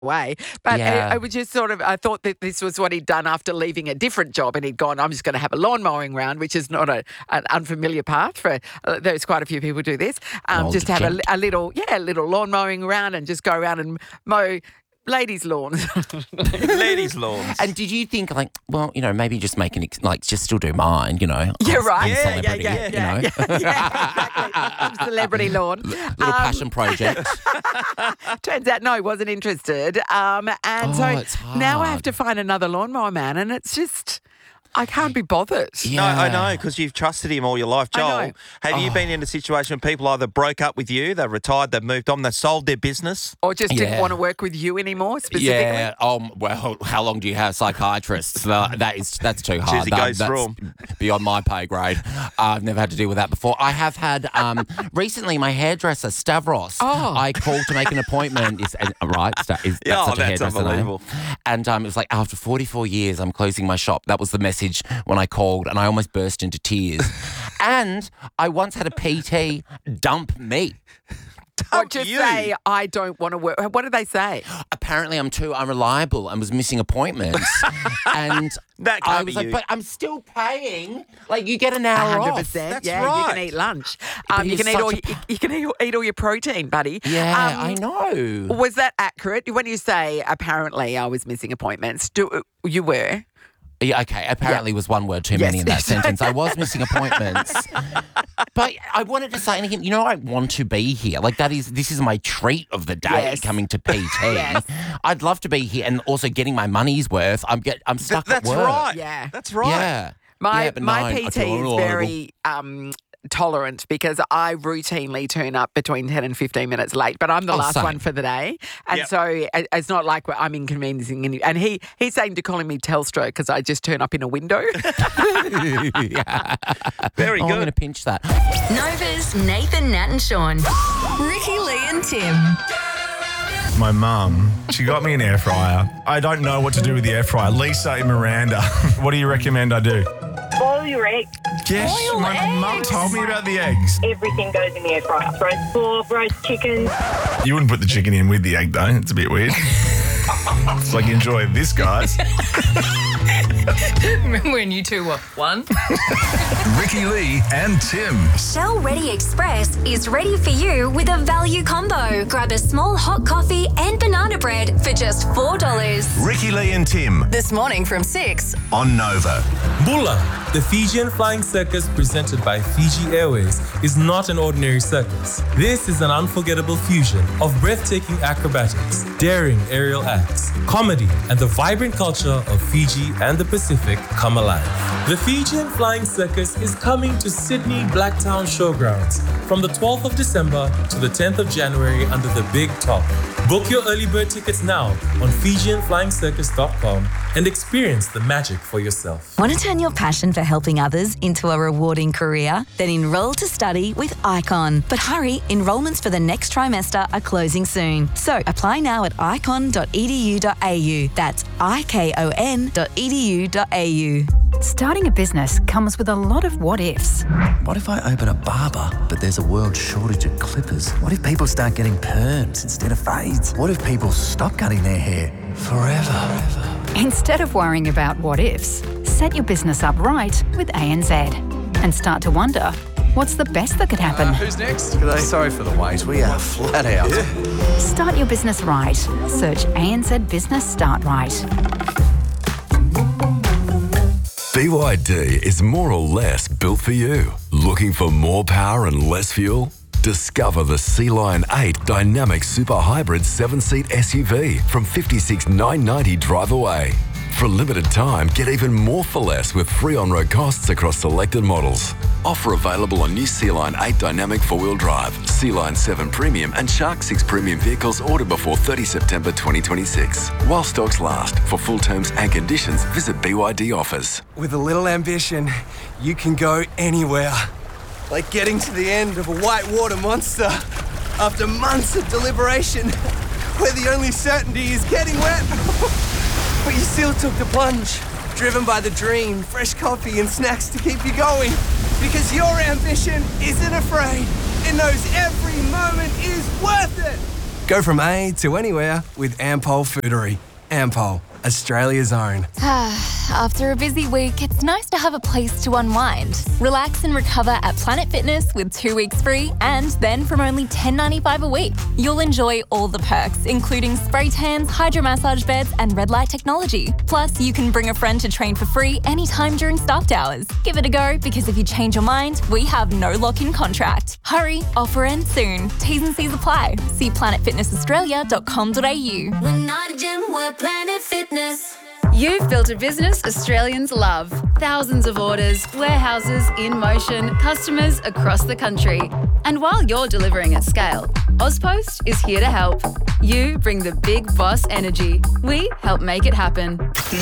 way. But Yeah. I was just I thought that this was what he'd done after leaving a different job, and he'd gone, I'm just going to have a lawn mowing round, which is not an unfamiliar path for, there's quite a few people do this. Just to have a little lawn mowing round and just go around and mow ladies' lawns. Ladies' lawns. And did you think, maybe just make just still do mine, Yeah, I'm right. celebrity, Yeah, exactly. I'm celebrity lawn. Little passion project. Turns out, no, wasn't interested. it's now I have hard. to find another lawnmower man, and it's just, I can't be bothered. Yeah. No, I know, because you've trusted him all your life. I know. Joel, have you been in a situation where people either broke up with you, they've retired, they've moved on, they've sold their business? Or just didn't Yeah. want to work with you anymore, specifically? Yeah. Well, how long do you have psychiatrists? That's too hard. Susie goes through 'em. That's beyond my pay grade. I've never had to deal with that before. I have had recently my hairdresser Stavros. Oh. I called to make an appointment. That's such a that's hairdresser name. unbelievable. And it was like, after 44 years, I'm closing my shop. That was the message when I called, and I almost burst into tears. And I once had a PT dump me. Or just say, I don't want to work. What did they say? Apparently, I'm too unreliable and was missing appointments. And That I can't was be like, you. but I'm still paying. Like, you get an hour 100%. off. That's yeah, you right. can eat lunch. But You you're can eat such you can eat all your protein, buddy. Yeah, I know. Was that accurate? When you say apparently I was missing appointments, you were? Yeah, okay. Apparently was one word too Yes. many in that sentence. I was missing appointments. But I wanted to say to him, I want to be here. Like, this is my treat of the day, Yes. coming to PT. Yes. I'd love to be here and also getting my money's worth. I'm stuck That's at work. right. Yeah. That's right. Yeah. My Yeah, but no, I PT feel is unreliable. very tolerant because I routinely turn up between 10 and 15 minutes late, but I'm the last same. one for the day. And Yep. so it's not like I'm inconveniencing any. And he's saying to calling me Telstra because I just turn up in a window. Very I'm going to good. pinch that. Nova's Nathan, Nat and Sean. Ricky, Lee and Tim. My mum, she got me an air fryer. I don't know what to do with the air fryer. Lisa in Miranda, what do you recommend I do? Boil your eggs. Yes, my mum told me about the eggs. Everything goes in the air fryer. Roast pork, roast chicken. You wouldn't put the chicken in with the egg, though. It's a bit weird. It's like, enjoy this, guys. Remember when you two were one? Ricky Lee and Tim. Shell Ready Express is ready for you with a value combo. Grab a small hot coffee and banana bread for just $4. Ricky Lee and Tim This morning from 6. on Nova. Bula, the Fijian Flying Circus presented by Fiji Airways, is not an ordinary circus. This is an unforgettable fusion of breathtaking acrobatics, daring aerial acts, comedy, and the vibrant culture of Fiji and the Pacific come alive. The Fijian Flying Circus is coming to Sydney Blacktown Showgrounds from the 12th of December to the 10th of January under the Big Top. Book your early bird tickets now on FijianFlyingCircus.com and experience the magic for yourself. Want to turn your passion for helping others into a rewarding career? Then enroll to study with ICON. But hurry, enrolments for the next trimester are closing soon. So apply now at icon.edu.au. That's icon.edu.au. Starting a business comes with a lot of what ifs. What if I open a barber, but there's a world shortage of clippers? What if people start getting perms instead of fades? What if people stop cutting their hair forever? Instead of worrying about what ifs, set your business up right with ANZ and start to wonder, what's the best that could happen? Who's next? G'day, sorry for the wait. We are flat out. Start your business right. Search ANZ Business Start Right. BYD is more or less built for you. Looking for more power and less fuel? Discover the Sea Lion 8 Dynamic Super Hybrid 7-seat SUV from $56,990 drive away. For a limited time, get even more for less with free on-road costs across selected models. Offer available on new Sea Lion 8 Dynamic 4-wheel drive, Sea Lion 7 Premium and Shark 6 Premium vehicles ordered before 30 September 2026. While stocks last. For full terms and conditions, visit BYD offers. With a little ambition, you can go anywhere. Like getting to the end of a whitewater monster after months of deliberation, where the only certainty is getting wet. But you still took the plunge, driven by the dream, fresh coffee and snacks to keep you going. Because your ambition isn't afraid. It knows every moment is worth it. Go from A to anywhere with Ampol Foodery. Ampol, Australia's own. After a busy week, it's nice to have a place to unwind. Relax and recover at Planet Fitness with 2 weeks free and then from only $10.95 a week. You'll enjoy all the perks, including spray tans, hydromassage beds and red light technology. Plus, you can bring a friend to train for free anytime during staffed hours. Give it a go because if you change your mind, we have no lock-in contract. Hurry, offer ends soon. T's and C's apply. See planetfitnessaustralia.com.au. We're not a gym, we're Planet Fitness. You've built a business Australians love. Thousands of orders, warehouses in motion, customers across the country. And while you're delivering at scale, Ozpost is here to help. You bring the big boss energy. We help make it happen.